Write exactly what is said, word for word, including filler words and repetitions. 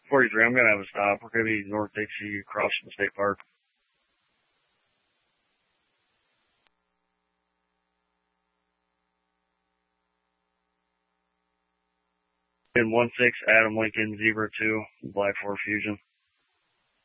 forty-three, I'm going to have a stop. We're going to be North Dixie across from the state park. In one six, Adam Lincoln, zero two, Black four Fusion.